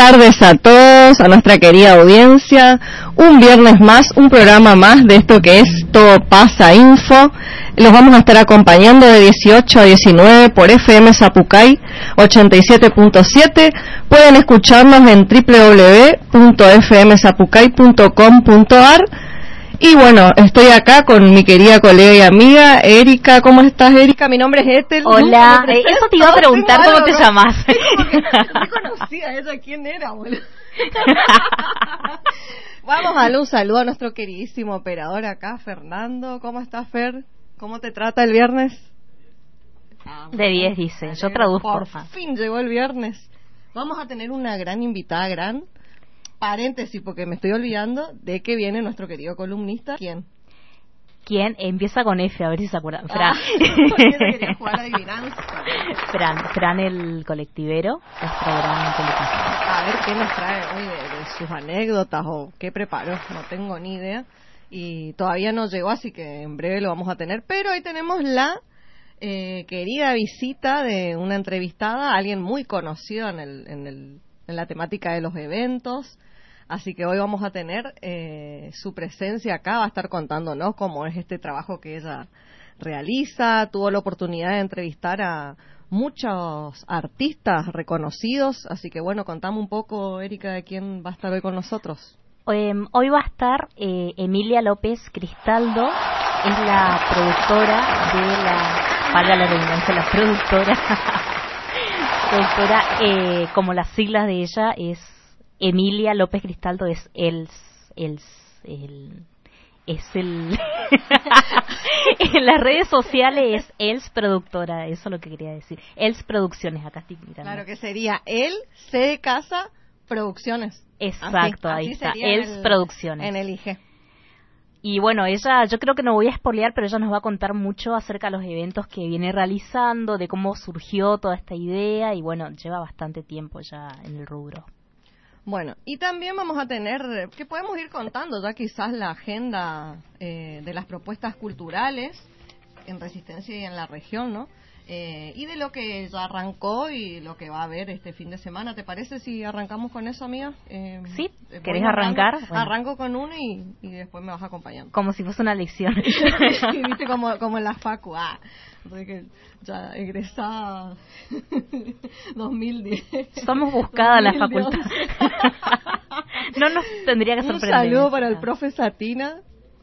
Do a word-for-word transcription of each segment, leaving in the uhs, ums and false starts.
tardes a todos, a nuestra querida audiencia. Un viernes más, un programa más de esto que es Todo Pasa Info. Los vamos a estar acompañando de dieciocho a diecinueve por F M Zapucay ochenta y siete punto siete. Pueden escucharnos en doble u doble u doble u punto f m zapucay punto com punto a r. Y bueno, estoy acá con mi querida colega y amiga Erika. ¿Cómo estás, Erika? Mi nombre es Ethel. Hola, eh, eso te iba a preguntar, ¿cómo te llamas? No conocía a ella, ¿quién era, boludo? Vamos a darle un saludo a nuestro queridísimo operador acá, Fernando. ¿Cómo estás, Fer? ¿Cómo te trata el viernes? Ah, de diez, dice. Yo traduzco. Por fin llegó el viernes. Vamos a tener una gran invitada, gran... Paréntesis, porque me estoy olvidando de que viene nuestro querido columnista. ¿Quién? ¿Quién? Empieza con F, a ver si se acuerdan. Fran. Ah, quería jugar a adivinanza. Fran, Fran el colectivero, nuestro gran colectivista. A ver qué nos trae hoy de, de sus anécdotas o qué preparó, no tengo ni idea. Y todavía no llegó, así que en breve lo vamos a tener. Pero hoy tenemos la eh, querida visita de una entrevistada, alguien muy conocido en el, en el en la temática de los eventos, así que hoy vamos a tener eh, su presencia acá, va a estar contándonos cómo es este trabajo que ella realiza. Tuvo la oportunidad de entrevistar a muchos artistas reconocidos, así que bueno, contame un poco, Erika, de quién va a estar hoy con nosotros. Eh, hoy va a estar eh, Emilia López Cristaldo, es la productora de la, valga la redundancia, la productora productora, eh, como las siglas de ella es Emilia López Cristaldo, es el, el, el es el en las redes sociales es Els Productora, eso es lo que quería decir, Els Producciones, acá estoy mirando. Claro que sería El C de Casa Producciones. Exacto, así, ahí así está, Els el, Producciones. En el I G. Y bueno, ella, yo creo que no voy a spoilear, pero ella nos va a contar mucho acerca de los eventos que viene realizando, de cómo surgió toda esta idea, y bueno, lleva bastante tiempo ya en el rubro. Bueno, y también vamos a tener, que podemos ir contando ya quizás la agenda eh, de las propuestas culturales en Resistencia y en la región, ¿no? Eh, y de lo que ya arrancó y lo que va a haber este fin de semana. ¿Te parece si arrancamos con eso, amiga? Eh, sí, ¿querés arrancar? Bueno. Arranco con uno y, y después me vas acompañando. Como si fuese una lección. Sí, viste, como, como en la facu. Ah, que ya egresada dos mil diez. Somos buscadas la facultad. No nos tendría que sorprender. Un saludo para el profe Satina.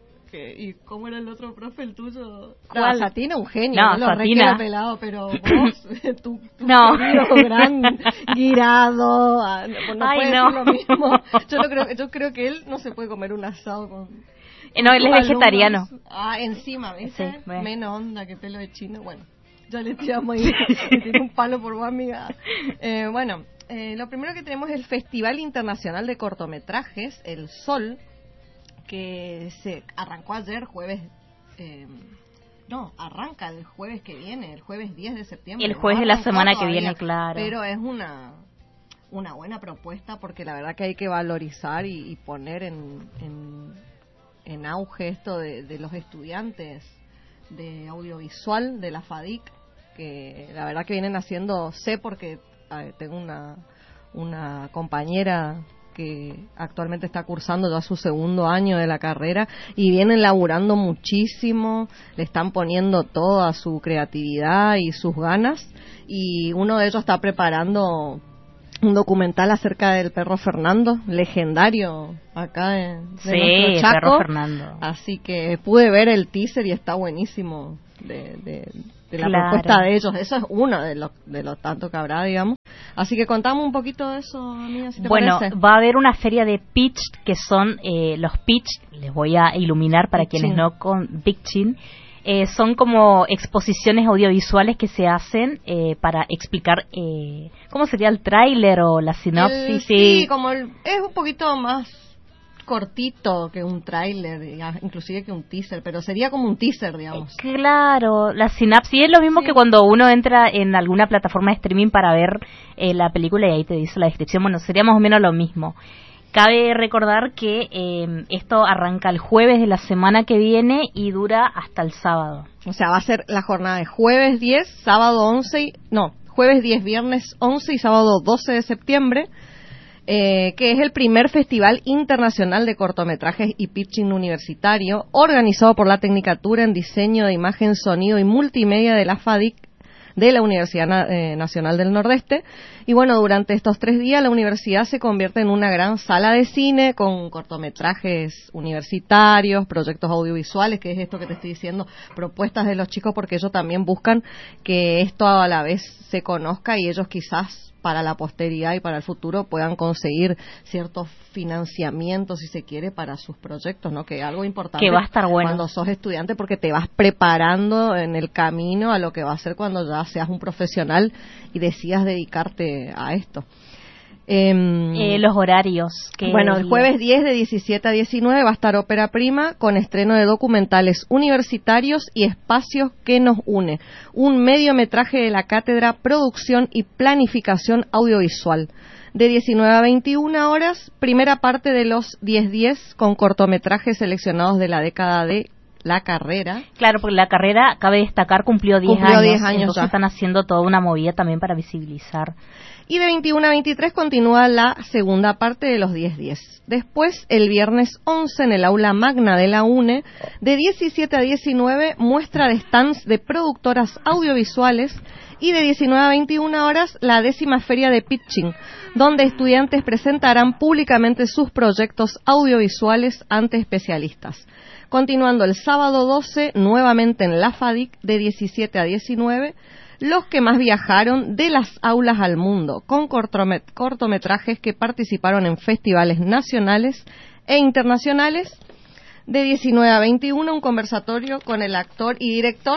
¿Y cómo era el otro profe, el tuyo? ¿Cuál? No, Satina, un genio, no, no lo Satina. Pelado, pero vos, tu, tu no. querido gran Guirado, no Ay, puede no. decir lo mismo. Yo, no creo, yo creo que él no se puede comer un asado con... No, él es vegetariano. Ah, encima, ¿viste? Sí, bueno. Menos onda que pelo de chino. Bueno, ya le tiramos ahí, le tiré un palo por vos, amiga. Eh, bueno, eh, lo primero que tenemos es el Festival Internacional de Cortometrajes, El Sol, que se arrancó ayer, jueves, eh, no, arranca el jueves que viene, el jueves diez de septiembre. El jueves no de la semana todavía, que viene, claro. Pero es una una buena propuesta porque la verdad que hay que valorizar y, y poner en, en, en auge esto de, de los estudiantes de audiovisual de la FADIC, que la verdad que vienen haciendo, sé porque ver, tengo una, una compañera que actualmente está cursando ya su segundo año de la carrera y vienen laburando muchísimo, le están poniendo toda su creatividad y sus ganas, y uno de ellos está preparando un documental acerca del perro Fernando, legendario acá en sí, el perro Fernando. Así que pude ver el teaser y está buenísimo de, de, de la claro. propuesta de ellos. Eso es uno de los de los tantos que habrá, digamos. Así que contamos un poquito de eso, amiga, si te bueno, parece. Va a haber una feria de pitch, que son eh, los pitch, les voy a iluminar para Pitching. quienes no con pitching. Eh, son como exposiciones audiovisuales que se hacen eh, para explicar eh, cómo sería el tráiler o la sinopsis. El, sí, sí, como el, es un poquito más cortito que un tráiler, inclusive que un teaser, pero sería como un teaser, digamos. Eh, claro, la sinopsis es lo mismo sí. que cuando uno entra en alguna plataforma de streaming para ver eh, la película y ahí te dice la descripción. Bueno, sería más o menos lo mismo. Cabe recordar que eh, esto arranca el jueves de la semana que viene y dura hasta el sábado. O sea, va a ser la jornada de jueves diez, sábado once, y, no, jueves diez, viernes once y sábado doce de septiembre. eh, que es el primer Festival Internacional de Cortometrajes y Pitching Universitario, organizado por la Tecnicatura en Diseño de Imagen, Sonido y Multimedia de la FADIC, de la Universidad eh, Nacional del Nordeste. Y bueno, durante estos tres días la universidad se convierte en una gran sala de cine con cortometrajes universitarios, proyectos audiovisuales, que es esto que te estoy diciendo, propuestas de los chicos, porque ellos también buscan que esto a la vez se conozca y ellos quizás para la posteridad y para el futuro puedan conseguir ciertos financiamientos, si se quiere, para sus proyectos, ¿no? Que es algo importante, que va a estar bueno cuando sos estudiante, porque te vas preparando en el camino a lo que va a ser cuando ya seas un profesional y decidas dedicarte a esto. Eh, eh, los horarios. Que bueno, el jueves diez de diecisiete a diecinueve va a estar Ópera Prima con estreno de documentales universitarios y Espacios que nos une, un mediometraje de la Cátedra Producción y Planificación Audiovisual. De diecinueve a veintiuna horas, primera parte de los diez diez con cortometrajes seleccionados de la década de la carrera. Claro, porque la carrera, cabe destacar, cumplió diez cumplió años, diez años entonces ya. Están haciendo toda una movida también para visibilizar. Y de veintiuno a veintitrés continúa la segunda parte de los diez diez. Después, el viernes once, en el aula magna de la UNE, de diecisiete a diecinueve, muestra de stands de productoras audiovisuales, y de diecinueve a veintiuna horas, la décima feria de pitching, donde estudiantes presentarán públicamente sus proyectos audiovisuales ante especialistas. Continuando el sábado doce, nuevamente en la FADIC, de diecisiete a diecinueve, los que más viajaron de las aulas al mundo, con cortometrajes que participaron en festivales nacionales e internacionales. De diecinueve a veintiuno, un conversatorio con el actor y director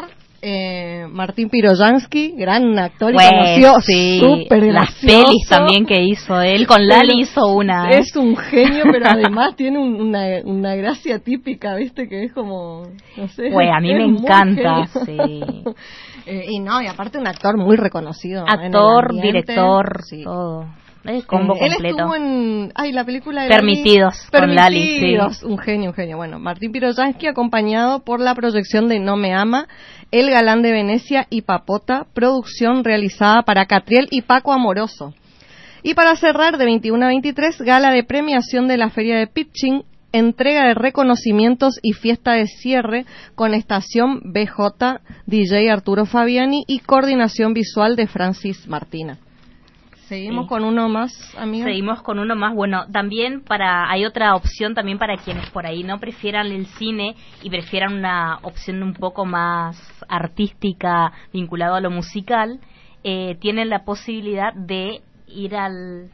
eh, Martín Piroyansky, gran actor y Pues, conocido, sí, súper las gracioso. pelis también que hizo él, con Lali hizo una. ¿eh? Es un genio, pero además tiene un, una, una gracia típica, ¿viste? Que es como, no sé. Pues a mí es me muy encanta, genio. sí. Eh, y no, y aparte un actor muy reconocido. Actor, en el ambiente. director, Sí. todo. El combo Eh, él completo. estuvo en, ay, la película de Permitidos, Lali. con Lali, sí. Permitidos, un genio, un genio. Bueno, Martín Piroyansky, acompañado por la proyección de No me ama, El galán de Venecia y Papota, producción realizada para Catriel y Paco Amoroso. Y para cerrar, de veintiuno a veintitrés, gala de premiación de la Feria de Pitching, entrega de reconocimientos y fiesta de cierre con estación B J, D J Arturo Fabiani y coordinación visual de Francis Martina. Seguimos Sí. con uno más, amiga. Seguimos con uno más. Bueno, también para hay otra opción también para quienes por ahí no prefieran el cine y prefieran una opción un poco más artística vinculado a lo musical, eh, tienen la posibilidad de ir al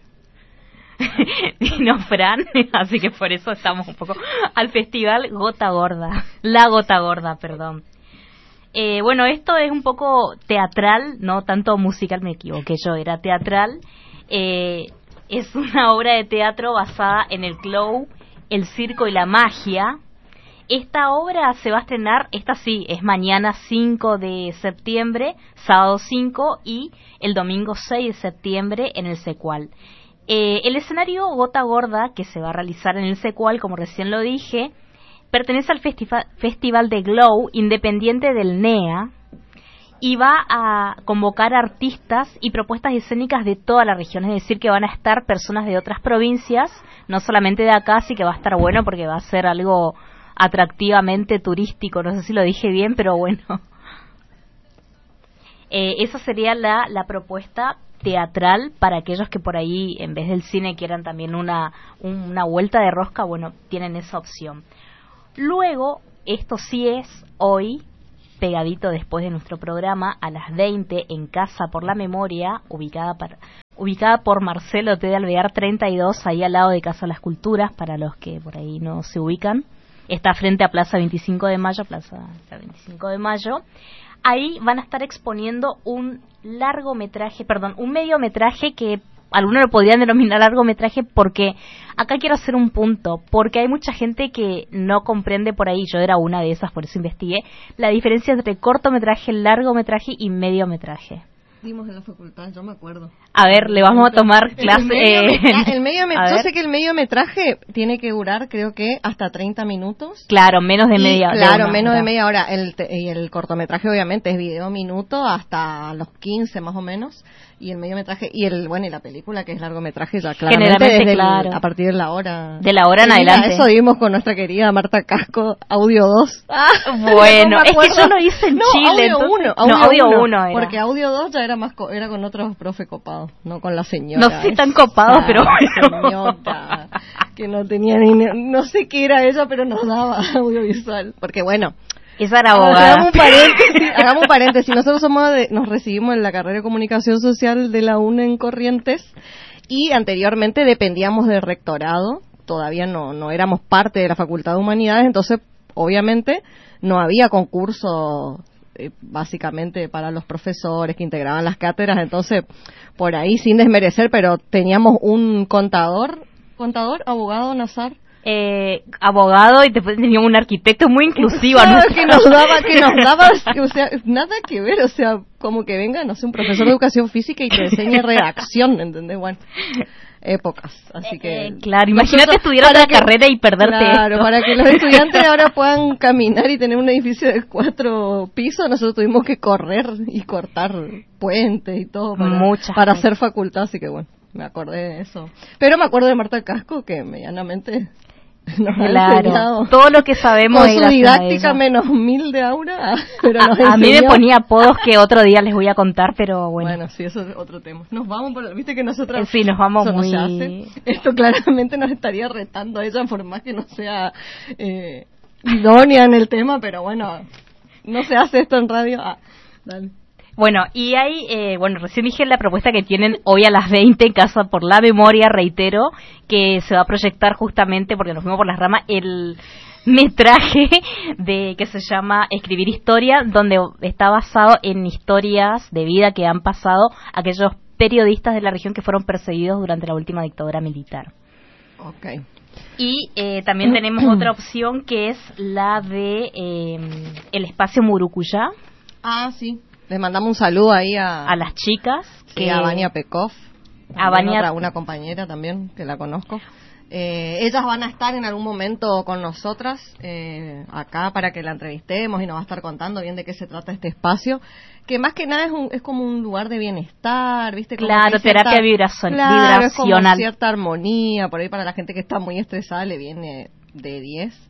no, Fran, así que por eso estamos un poco al festival Gota Gorda, la Gota Gorda, perdón. Eh, bueno, esto es un poco teatral, no tanto musical, me equivoqué yo, era teatral. Eh, es una obra de teatro basada en el clown, el circo y la magia. Esta obra se va a estrenar, esta sí, es mañana cinco de septiembre, sábado cinco, y el domingo seis de septiembre en el Secual. Eh, el escenario Gota Gorda, que se va a realizar en el Secual, como recién lo dije, pertenece al festiva- Festival de Glow, independiente del N E A, y va a convocar artistas y propuestas escénicas de toda la región, es decir, que van a estar personas de otras provincias, no solamente de acá, así que va a estar bueno porque va a ser algo atractivamente turístico, no sé si lo dije bien, pero bueno. Eh, esa sería la, la propuesta teatral para aquellos que por ahí, en vez del cine, quieran también una, una vuelta de rosca, bueno, tienen esa opción. Luego, esto sí es hoy, pegadito después de nuestro programa, a las veinte, en Casa por la Memoria, ubicada, para, ubicada por Marcelo T. de Alvear treinta y dos, ahí al lado de Casa de las Culturas, para los que por ahí no se ubican. Está frente a Plaza veinticinco de Mayo, Plaza veinticinco de Mayo. Ahí van a estar exponiendo un largometraje, perdón, un mediometraje que algunos lo podrían denominar largometraje, porque acá quiero hacer un punto, porque hay mucha gente que no comprende por ahí, yo era una de esas, por eso investigué, la diferencia entre cortometraje, largometraje y mediometraje. Dimos en la facultad, yo me acuerdo. A ver, le vamos a tomar clase. El mediometraje, yo sé que el mediometraje tiene que durar, creo que, hasta treinta minutos. Claro, menos de media hora. Claro, menos de media hora. El, y el cortometraje, obviamente, es video minuto hasta los quince, más o menos. y el mediometraje y el bueno y la película que es largometraje ya claramente Generalmente, desde claro. el, a partir de la hora de la hora en y adelante. mira, eso vimos con nuestra querida Marta Casco, Audio dos. Ah, bueno, es que yo lo hice en no, Chile. Audio entonces... uno, Audio, no, audio uno, uno era. porque Audio dos ya era más co- era con otros profe copados, no con la señora. No sé tan copado, esa pero bueno. señora que no tenía ni no sé qué era ella, pero nos daba audiovisual, porque bueno. Esa era Ahora, abogada. hagamos un paréntesis, hagamos un paréntesis. Nosotros somos de, nos recibimos en la carrera de Comunicación Social de la U N E en Corrientes y anteriormente dependíamos del rectorado, todavía no, no éramos parte de la Facultad de Humanidades, entonces obviamente no había concurso eh, básicamente para los profesores que integraban las cátedras, entonces por ahí sin desmerecer, pero teníamos un contador, contador, abogado, Nazar, Eh, abogado y después teníamos un arquitecto muy inclusivo. Claro, que nos daba, que nos daba, o sea, nada que ver, o sea, como que venga, no sé, un profesor de educación física y te enseñe redacción, ¿entendés? Bueno, épocas, así que... Eh, claro, imagínate estudiar otra que, carrera y perderte Claro, esto. para que los estudiantes ahora puedan caminar y tener un edificio de cuatro pisos, nosotros tuvimos que correr y cortar puentes y todo para, Muchas para cosas. hacer facultad, así que bueno, me acordé de eso. Pero me acuerdo de Marta Casco, que medianamente... Nos ha Claro, enseñado. todo lo que sabemos Con es su gracias a didáctica ella. menos mil de Aura, pero nos A, a mí me enseñó. ponía apodos que otro día les voy a contar, pero bueno. Bueno, sí, eso es otro tema. Nos vamos por, viste que nosotros Sí, nos vamos eso no muy... se hace. Esto claramente nos estaría retando a ella por más que no sea eh, idónea en el tema, pero bueno, no se hace esto en radio. Ah, dale. Bueno, y hay, eh, bueno, recién dije la propuesta que tienen hoy a las veinte en Casa por la Memoria, reitero, que se va a proyectar justamente, porque nos fuimos por las ramas, el metraje de que se llama Escribir Historia, donde está basado en historias de vida que han pasado aquellos periodistas de la región que fueron perseguidos durante la última dictadura militar. Okay. Y eh, también tenemos otra opción que es la de eh, el espacio Murucuyá. Ah, sí. Les mandamos un saludo ahí a, a las chicas. Sí, que a Vania Pekov. A Vania... otra, una compañera también que la conozco. Eh, ellas van a estar en algún momento con nosotras eh, acá para que la entrevistemos y nos va a estar contando bien de qué se trata este espacio, que más que nada es, un, es como un lugar de bienestar, ¿viste? Como claro, cierta, terapia vibración, claro, vibracional. Es como cierta armonía, por ahí para la gente que está muy estresada le viene de diez.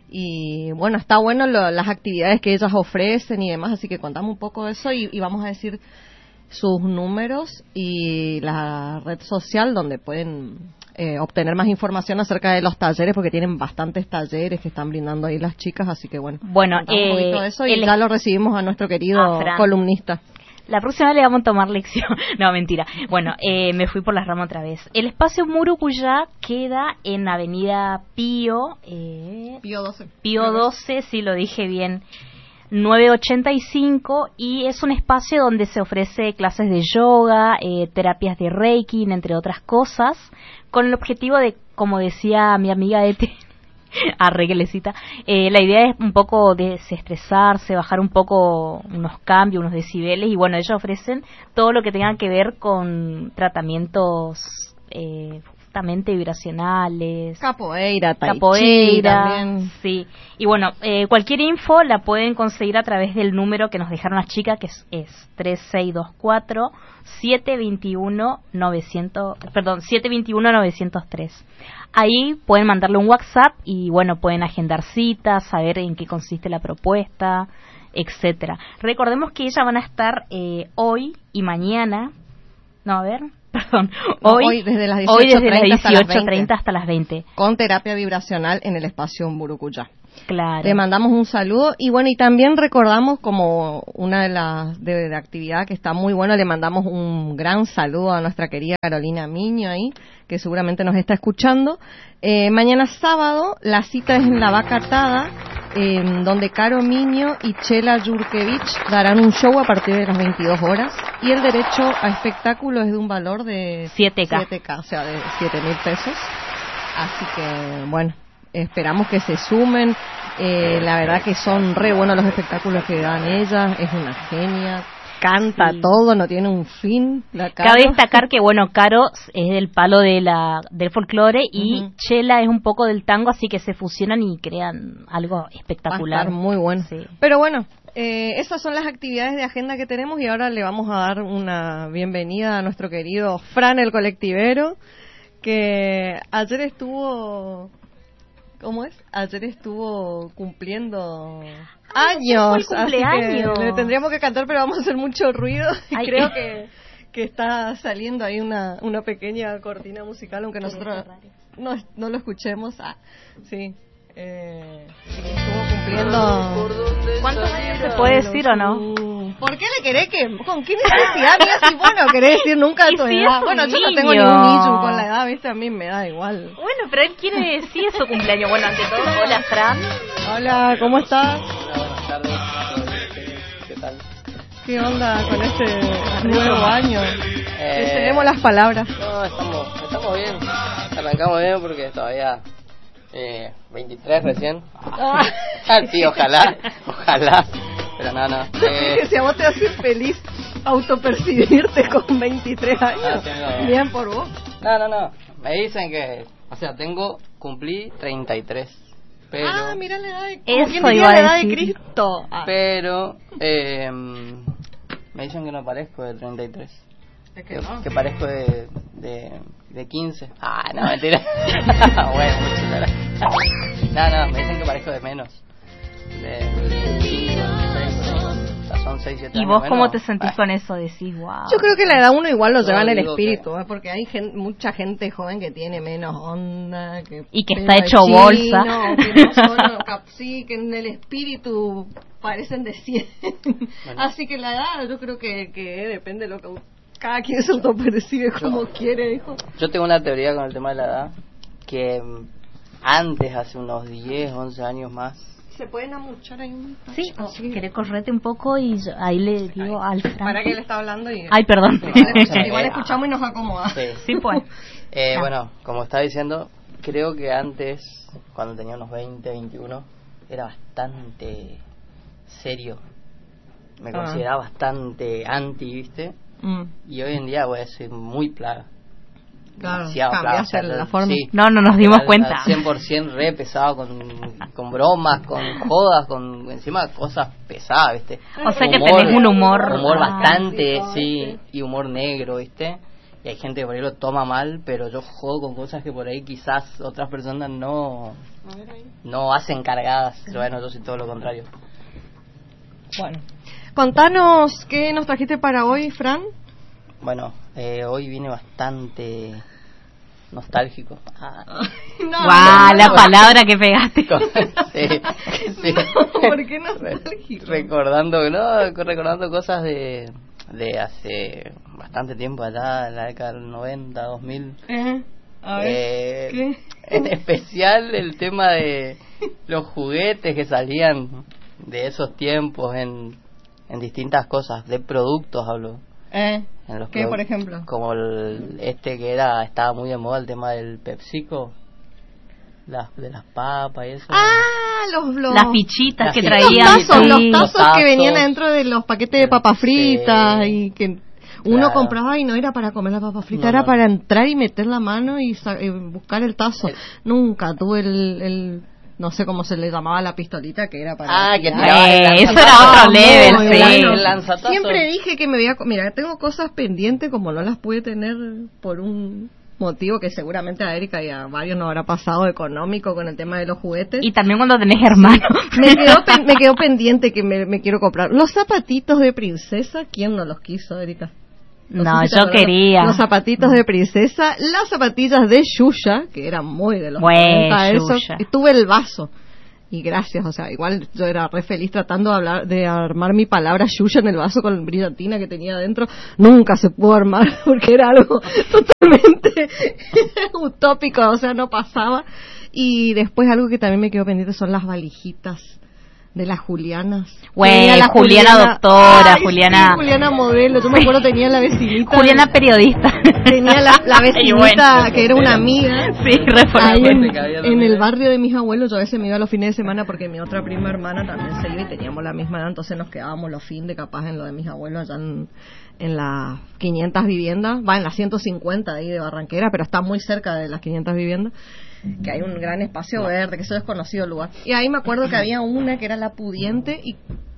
Y bueno, está bueno lo, las actividades que ellas ofrecen y demás, así que contamos un poco de eso y, y vamos a decir sus números y la red social donde pueden eh, obtener más información acerca de los talleres, porque tienen bastantes talleres que están brindando ahí las chicas, así que bueno, bueno contamos eh, un poquito de eso y el... ya lo recibimos a nuestro querido ah, columnista. La próxima le vamos a tomar lección. No, mentira. Bueno, eh, me fui por las ramas otra vez. El espacio Murucuyá queda en Avenida Pío... Eh, Pío doce. Pío doce, sí lo dije bien. nueve ochenta y cinco, y es un espacio donde se ofrece clases de yoga, eh, terapias de Reiki, entre otras cosas, con el objetivo de, como decía mi amiga Ete, arreglecita, eh, la idea es un poco desestresarse, bajar un poco unos cambios, unos decibeles, y bueno, ellos ofrecen todo lo que tenga que ver con tratamientos eh, justamente vibracionales, capoeira, tai capoeira, chi también. Sí. Y bueno, eh, cualquier info la pueden conseguir a través del número que nos dejaron las chicas, que es, es tres seis dos cuatro, siete dos uno, nueve cero cero, perdón, siete dos uno, nueve cero tres. Ahí pueden mandarle un WhatsApp y bueno, pueden agendar citas, saber en qué consiste la propuesta, etcétera. Recordemos que ellas van a estar eh, hoy y mañana, no, a ver, perdón, No, hoy, hoy desde las hoy desde las dieciocho dieciocho treinta hasta las veinte. Con terapia vibracional en el espacio Murucuyá. Claro. Le mandamos un saludo y bueno, y también recordamos como una de las de, de actividad que está muy buena, le mandamos un gran saludo a nuestra querida Carolina Miño ahí, que seguramente nos está escuchando. Eh, mañana sábado la cita es en La Vaca Atada, eh, donde Caro Miño y Chela Yurkevich darán un show a partir de las veintidós horas y el derecho a espectáculo es de un valor de siete K, siete K, o sea, de siete mil pesos. Así que bueno, esperamos que se sumen. Eh, la verdad que son re buenos los espectáculos que dan ellas, es una genia, canta sí. todo, no tiene un fin. La Caro. Cabe destacar que bueno, Caro es del palo de la del folclore y uh-huh. Chela es un poco del tango, así que se fusionan y crean algo espectacular. Va a estar muy bueno. Sí. Pero bueno, eh, esas son las actividades de agenda que tenemos y ahora le vamos a dar una bienvenida a nuestro querido Fran el colectivero, que ayer estuvo... ¿Cómo es? Ayer estuvo cumpliendo años, Ay, cumpleaños. Así que le tendríamos que cantar, pero vamos a hacer mucho ruido. Y Ay, creo eh. que, que está saliendo ahí una, una pequeña cortina musical, aunque nosotros no, no lo escuchemos. Ah, sí. Eh, sí, estuvo cumpliendo... ¿Cuántos años se puede decir o no? ¿Por qué le querés que...? ¿Con qué necesidad? Mira, si vos no querés decir nunca tu si edad. es un Bueno, yo no niño. tengo ningún niño con la edad, ¿viste? A mí me da igual. Bueno, pero él quiere decir su cumpleaños. Bueno, ante todo, hola, Fran. Hola, ¿cómo estás? Hola, buenas tardes. ¿Qué tal? ¿Qué onda con este nuevo año? Eh, Les tenemos las palabras. No, estamos, estamos bien. Arrancamos bien porque todavía eh, veintitrés recién. Ah, sí, ojalá, ojalá. Pero no, no. Eh, Que si a vos te hace feliz autopercibirte con veintitrés años, Ah, tengo- bien por vos. no, no, no. Me dicen que, o sea, tengo, cumplí treinta y tres. Pero, Ah, mira la edad de, Eso como quien diría iba a la edad de decir. Cristo. Ah, pero, eh, me dicen que no parezco de treinta y tres. es que Que, no. que parezco de, de, de quince. Ah, no, mentira. Bueno, mucho gracias. No, no, me dicen que parezco de menos. De cinco, seis, o sea, son seis, siete ¿Y años vos menos. cómo te sentís Ah, con eso? Decís, wow. Yo creo que la edad uno igual lo No, lleva en el digo espíritu, que- ¿eh? Porque hay gen- mucha gente joven que tiene menos onda, que Y que pelo está de hecho chino, bolsa. que no son, cap- sí, que en el espíritu parecen de cien. Bueno. Así que la edad yo creo que, que depende de lo que cada quien se autopercibe como Yo- quiere, hijo. Yo tengo una teoría con el tema de la edad, que mm, antes, hace unos diez, once años más, ¿Se pueden amuchar ahí un Sí, Así. querés correrte un poco y yo- ahí le digo al Fran. Para que él está hablando y Ay, perdón. igual, escucha- igual Eh, escuchamos y nos acomoda. sí. Sí, pues. Eh, Ah. Bueno, como estaba diciendo, creo que antes, cuando tenía unos veinte, veintiuno, era bastante serio. Me Ah. consideraba bastante anti, ¿viste? Mm. Y hoy en día voy a ser muy plaga. Claro, Demasiado plaga, cambiaste o sea, la forma. sí. No, no nos dimos Al- al cuenta. cien por ciento re pesado, con, con bromas, con jodas, con encima cosas pesadas, ¿viste? O sea que tenés un humor- Humor Ah. bastante, Sí, sí, y humor negro, ¿viste? Y hay gente que por ahí lo toma mal, pero yo jodo con cosas que por ahí quizás otras personas no, no hacen cargadas. Yo, bueno, yo soy todo lo contrario. Bueno. Contanos qué nos trajiste para hoy, Fran. Bueno, eh, hoy vine bastante nostálgico. Ah. No, Guau, no, la no. palabra que pegaste. sí, sí. ¿Por qué nostálgico? Recordando, no, recordando cosas de, de hace bastante tiempo allá, en la década del noventa, dos mil. Eh, a ver, Eh, ¿qué? En especial el tema de los juguetes que salían de esos tiempos en, en distintas cosas, de productos hablo. Eh, En los ¿Qué, produ- por ejemplo? Como el, este que era, estaba muy de moda el tema del PepsiCo, las, de las papas y eso. Ah, los, los... Las fichitas Las que fichitas. Los traían. tazos, sí. los tazos Los que venían tazos. dentro de los paquetes de papas fritas Sí. y que uno Claro. compraba y no era para comer la papa frita, No, era no. para entrar y meter la mano y, sa- y buscar el tazo. El- Nunca tuve el, el, no sé cómo se le llamaba la pistolita que era para... Ah, que tirar. tiraba el Eh, eso lanzatazo. era otro Muy level, bueno. sí. El lanzatazo. Siempre dije que me voy a... co- Mira, tengo cosas pendientes como no las pude tener por un motivo que seguramente a Erika y a varios nos habrá pasado económico con el tema de los juguetes. Y también cuando tenés hermanos. Me quedó, pen- me quedó pendiente que me, me quiero comprar. Los zapatitos de princesa, ¿quién no los quiso, Erika? No, sé si te yo acordás. quería. Los zapatitos de princesa, las zapatillas de Yuya, que eran muy de los Buen noventa, eso. Yuya. Y tuve el vaso. Y gracias, o sea, igual yo era re feliz tratando de hablar, de armar mi palabra Yuya en el vaso con brillantina que tenía adentro. Nunca se pudo armar porque era algo totalmente utópico, o sea, no pasaba. Y después algo que también me quedó pendiente son las valijitas de las Julianas. Güey, Tenía la Juliana doctora, Ay, Juliana- sí, Juliana modelo. Yo me acuerdo tenía la vecinita. Juliana periodista. Tenía la, la Y vecinita bueno. que era una amiga. Sí, re Ahí fuerte. en, que había en también el ahí. barrio de mis abuelos, yo a veces me iba los fines de semana porque mi otra prima hermana también se iba y teníamos la misma edad, entonces nos quedábamos los fines de capaz en lo de mis abuelos allá en, en las quinientas viviendas, va en las ciento cincuenta de ahí de Barranquera, pero está muy cerca de las quinientas viviendas, que hay un gran espacio verde, que eso es desconocido el lugar. Y ahí me acuerdo que había una que era la pudiente y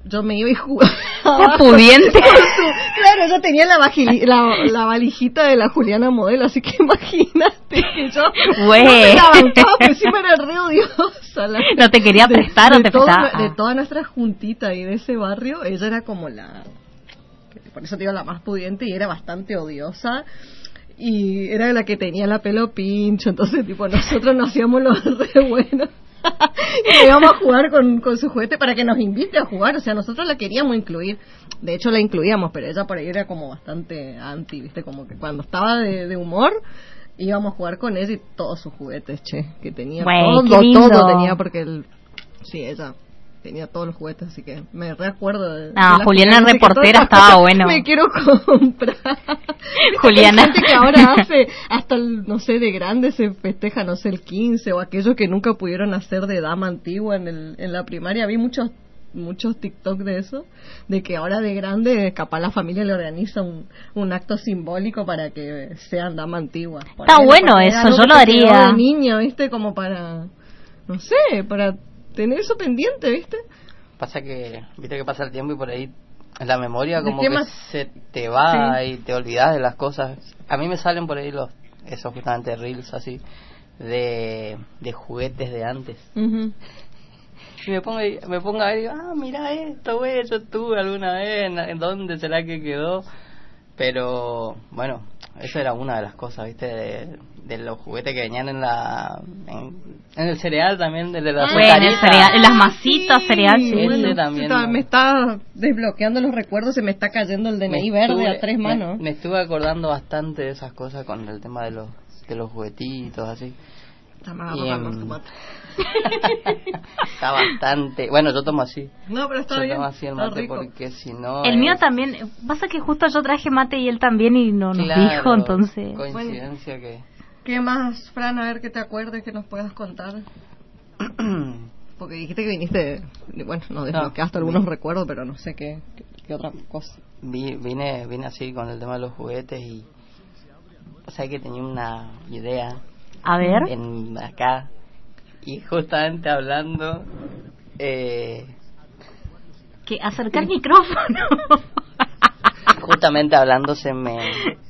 yo me iba y jugaba. Pudiente. Claro, yo tenía la, vagili, la, la valijita de la Juliana Modelo, así que imagínate que yo Güey. no me la bancaba, pero sí me era re odiosa. La, ¿No te quería prestar de, o te todo, prestaba? De toda nuestra juntita y de ese barrio, ella era como la, por eso te digo, la más pudiente, y era bastante odiosa. Y era la que tenía la pelo pincho, entonces tipo nosotros nos hacíamos los re buenos. Y íbamos a jugar con, con su juguete para que nos invite a jugar, o sea, nosotros la queríamos incluir, de hecho la incluíamos, pero ella por ahí era como bastante anti, viste, como que cuando estaba de, de humor íbamos a jugar con ella y todos sus juguetes, che, que tenía Güey, todo, qué lindo. todo tenía, porque el, sí, ella tenía todos los juguetes, así que me recuerdo de, Ah, de la Juliana Juliana, reportera estaba bueno. Me quiero comprar. Juliana. Hay gente que ahora hace, hasta el, no sé, de grande se festeja, no sé, el quince, o aquellos que nunca pudieron hacer de dama antigua en, el, en la primaria. Vi muchos muchos TikTok de eso, de que ahora de grande capaz la familia le organiza un, un acto simbólico para que sean dama antigua. Está Ponele, bueno porque eso, era algo yo que lo te quedó haría. de niño, viste, como para, no sé, para tener eso pendiente, viste. Pasa que, viste que pasa el tiempo y por ahí la memoria ¿De como qué que más? se te va Sí. y te olvidas de las cosas. A mí me salen por ahí los esos justamente reels así de, de juguetes de antes. Uh-huh. Y me pongo, ahí- me pongo a ver y digo, ah, mira esto, güey, yo tuve alguna vez, ¿en, en dónde será que quedó? Pero, bueno, eso era una de las cosas, ¿viste? De, de los juguetes que venían en la en, en el cereal también, de la Ah, Bueno, el azucarita. cereal, las masitas, cereal, sí. Ese Bueno, también. está- me está desbloqueando los recuerdos, se me está cayendo el D N I Me verde estuve- a tres me- manos. Me, estuve acordando bastante de esas cosas con el tema de los de los juguetitos, así. Está más Y, agarrando em, tu mate. Está bastante... Bueno, yo tomo así. No, pero está Yo bien. tomo así el está mate rico. porque si no... El mío es- también, pasa que justo yo traje mate y él también y no nos Claro, dijo, entonces... coincidencia que... ¿Qué más, Fran? A ver que te acuerdes, que nos puedas contar. Porque dijiste que viniste, bueno, no desbloqueaste No, algunos vi- recuerdos, pero no sé qué, qué, qué otra cosa. Vi- vine, vine así con el tema de los juguetes y... O sea que tenía una idea A ver, en acá y justamente hablando... Eh, que acercar el micrófono. justamente hablando se me...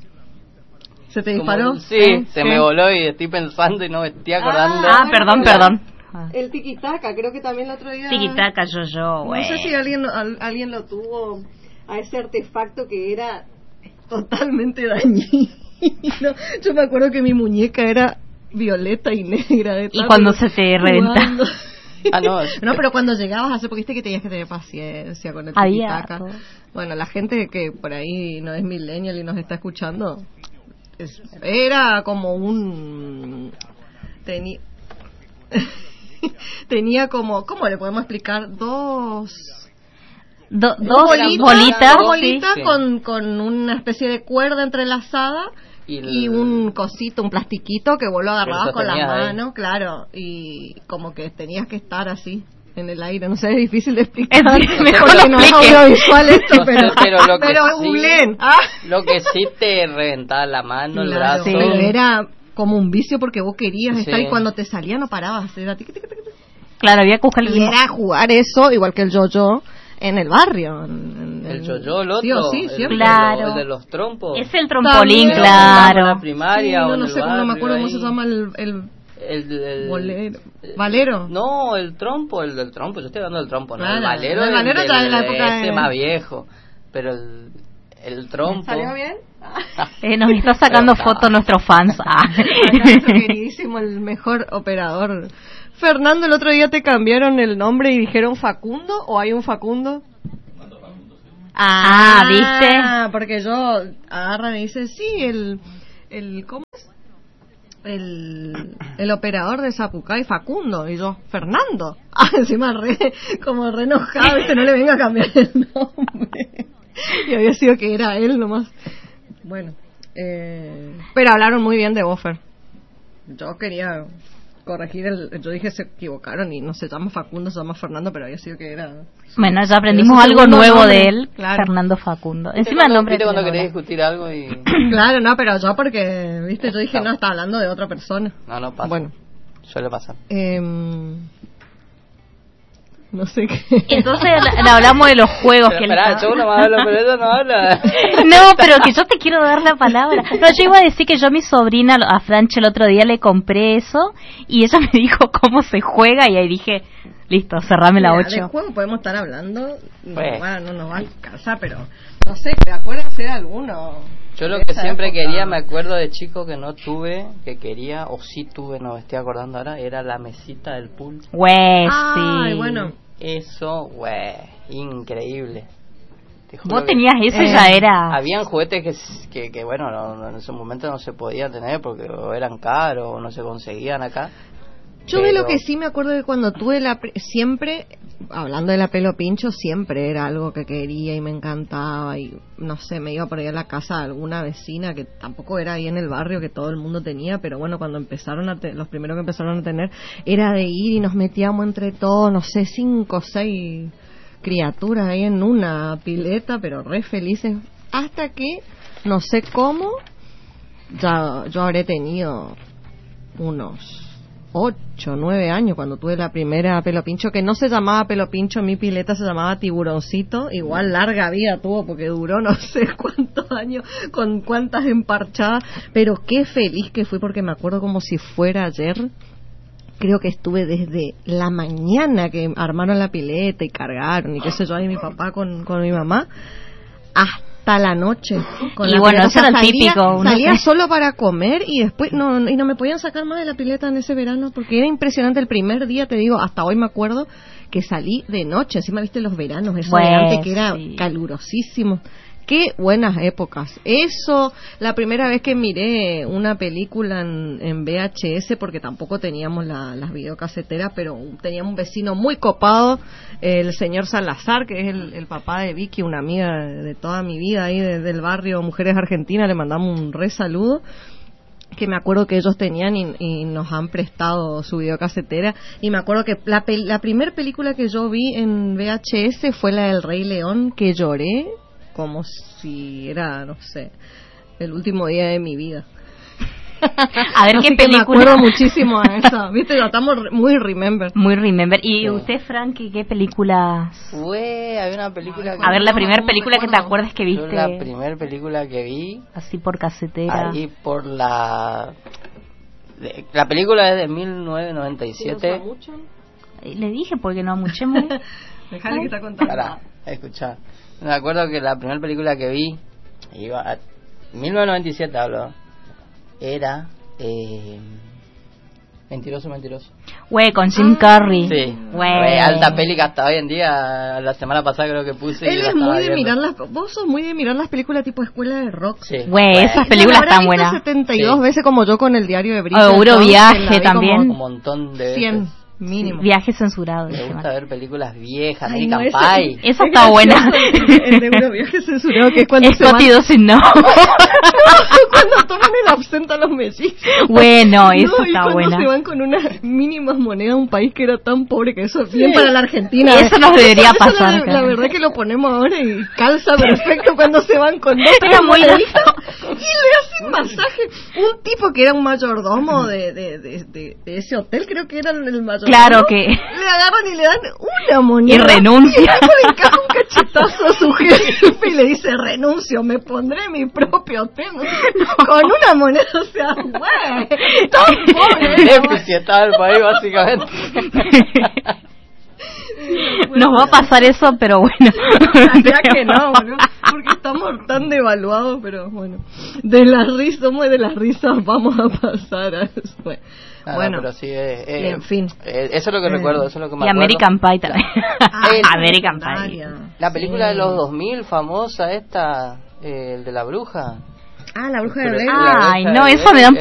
¿Se te como- disparó? sí, ¿Eh? se ¿Qué? me voló y estoy pensando y no me estoy acordando. Ah, perdón, perdón. Ah. El tiquitaca, creo que también el otro día... Tiquitaca, yo, yo, güey. No sé si alguien, al- alguien lo tuvo, a ese artefacto que era totalmente dañino. Yo me acuerdo que mi muñeca era violeta y negra. De Y tanto cuando se te reventa. jugando. Ah, no, es- No, pero cuando llegabas a hacer, porque viste que tenías que tener paciencia con el Había tiquitaca. todo. Bueno, la gente que por ahí no es millennial y nos está escuchando, es- era como un... Tenía... tenía como... ¿Cómo le podemos explicar? Dos... Do- Dos dos bolitas, bolitas, dos sí. bolitas Sí. con, con una especie de cuerda entrelazada Y el- y un cosito, un plastiquito que vos lo agarrabas lo con la sostenías ahí. mano, claro, y como que tenías que estar así en el aire, no sé, es difícil de explicar. Es- mejor porque lo no es explique. audiovisual esto, No sé, pero, pero lo que pero sí- googleen. Ah. Lo que sí te reventaba la mano, el Claro, brazo. Sí. pero era como un vicio porque vos querías Sí. estar y cuando te salía no parabas, era tiqui, tiqui, tiqui, tiqui. Claro, había que buscar el Y era jugar eso igual que el yo-yo en el barrio. en- en- El yo-yo, el otro. Sí o sí, el, siempre. de Claro. los, el de los trompos. Es el trampolín, También. En claro. la primaria Sí, o no, en no el sé cómo, no me acuerdo barrio cómo se ahí. llama el, el El, el- bolero. ¿Valero? No, el trompo, el del trompo. Yo estoy hablando del trompo, ¿no? Claro, El valero, el valero del- ya de la época ese de- más viejo. Pero el, el trompo. ¿Salió bien? Eh, nos está sacando Pero no. fotos nuestros fans. Ah. Acá nuestro queridísimo, el mejor operador. Fernando, el otro día te cambiaron el nombre y dijeron Facundo, ¿o hay un Facundo? Ah, ¿viste? Ah, porque yo agarran y dice, sí, el, el ¿cómo es? El, el operador de Zapucay, Facundo, y yo, Fernando. Ah, encima re, como re enojado, ¿viste? No le venga a cambiar el nombre. Y había sido que era él nomás. Bueno, eh, pero hablaron muy bien de Boffer. Yo quería corregir el, yo dije se equivocaron y no se llama Facundo, se llama Fernando, pero había sido que era... Bueno, ya aprendimos Pero ese algo segundo nuevo nombre, de él, claro. Fernando Facundo. ¿Viste Encima el cuando- nombre ¿Viste cuando de querés novela. discutir algo y...? Claro, no, pero yo porque, viste, yo dije, no, está hablando de otra persona. No, no pasa. Bueno, Suele pasar. eh, no sé qué. Entonces no, hablamos de los juegos Pero que esperá, él yo no me hablo, pero ella no habla. No, pero que yo te quiero dar la palabra. No, yo iba a decir que yo a mi sobrina, a Franche, el otro día le compré eso y ella me dijo cómo se juega y ahí dije, listo, cerrame la Mira, de ocho. juego podemos estar hablando, no, Pues. bueno, no nos va a alcanzar, pero no sé, acuérdense de alguno. Yo lo de que esa siempre época. quería, me acuerdo de chico que no tuve, que quería, o sí tuve, no me estoy acordando ahora, era la mesita del pool. Güey, Ay, sí. bueno. Eso, güey, increíble. Te juro Vos que- tenías eso, Eh, ya era... Habían juguetes que, s- que, que bueno, no, no, en ese momento no se podían tener porque o eran caros o no se conseguían acá. Yo de Pero- lo que sí me acuerdo de cuando tuve la... pri- siempre, hablando de la pelo pincho, siempre era algo que quería y me encantaba y no sé, me iba por ahí a la casa de alguna vecina que tampoco era ahí en el barrio que todo el mundo tenía, pero bueno, cuando empezaron a te- los primeros que empezaron a tener era de ir y nos metíamos entre todos, no sé, cinco o seis criaturas ahí en una pileta, pero re felices, hasta que, no sé cómo, ya yo habré tenido unos ocho, nueve años cuando tuve la primera pelo pincho, que no se llamaba pelo pincho, mi pileta se llamaba tiburoncito, igual larga vida tuvo porque duró no sé cuántos años, con cuántas emparchadas, pero qué feliz que fui porque me acuerdo como si fuera ayer. Creo que estuve desde la mañana que armaron la pileta y cargaron y qué sé yo, ahí mi papá con, con mi mamá, hasta la noche. Con Y la bueno, pileta. eso era el salía, típico, uno Salía que- solo para comer y después no, y no me podían sacar más de la pileta en ese verano porque era impresionante. El primer día, te digo, hasta hoy me acuerdo que salí de noche. Encima viste los veranos, eso de Bueno, antes que era sí. calurosísimo. Qué buenas épocas. Eso, la primera vez que miré una película en, en V H S, porque tampoco teníamos la- las videocaseteras, pero teníamos un vecino muy copado, el señor Salazar, que es el, el papá de Vicky, una amiga de, de toda mi vida ahí de- del barrio Mujeres Argentinas, le mandamos un re saludo, que me acuerdo que ellos tenían y, y nos han prestado su videocasetera, y me acuerdo que la, pel- la primer película que yo vi en V H S fue la del Rey León, que lloré como si era, no sé, el último día de mi vida. A ver Así qué que me película. acuerdo muchísimo de eso, viste, ya estamos re- muy remember. Muy remember. ¿Y Sí. usted, Frank, qué, qué películas? Fue, había una película que... A ver, la No, primera no me película que te acuerdo. acuerdes que Yo la viste primera película que vi, así por casetera. ahí por la... de- la película es de mil novecientos noventa y siete. Eh, Le dije porque no amuchemos. Dejale que está contando. Para, escuchar. Me acuerdo que la primera película que vi, iba a mil novecientos noventa y siete hablo, era eh, Mentiroso, Mentiroso. Güey, con Jim Carrey. Sí, Güey. Re alta peli que hasta hoy en día, la semana pasada creo que puse. y Él la es estaba muy de viendo. mirar las, vos sos muy de mirar las películas tipo escuela de rock. Sí. Güey, Bueno, esas películas La habrá están visto buenas. setenta y dos Sí. veces como yo con el diario de Bridget O Euro Jones, Viaje que la vi también. un como montón de veces. cien mínimo. Viaje censurado. Me dije, gusta vale. ver películas viejas, Ay, American no, ese- Pie. Esa está buena. El de Euroviaje censurado, que es cuando se van... Scotty Doesn't Know. cuando toman el absento a los mellizos. Bueno, esa No, y está cuando buena. se van con unas mínimas monedas a un país que era tan pobre que eso es bien para la Argentina. Eso nos debería Eso pasar, La, la claro. verdad que lo ponemos ahora y calza perfecto cuando se van con dos Era tres muy moneditas y le hacen masaje. Un tipo que era un mayordomo de, de, de, de, de ese hotel, creo que era el mayordomo. Claro que- Le agarran y le dan una moneda. Y renuncia. Y el tipo le encaja un cachetazo a su jefe y le dice, renuncio, me pondré mi propio hotel. Con una moneda, o sea, güey. Tan pobre. El déficit estaba el país básicamente. Nos va a pasar eso, pero bueno. Ya que no, boludo, porque estamos tan devaluados, pero bueno, de las risas, somos de las risas, vamos a pasar a eso. Bueno, Ah, bueno, pero sí, eh, eh, y en fin. eh, eso es lo que Eh, recuerdo, eso es lo que me Y acuerdo. American Pie también. Ah, American Pie. secundaria. La película Sí. de los dos mil, famosa esta, eh, el de la bruja. Ah, la bruja de Pero- Blair. la Ay, bruja no, de eso me da un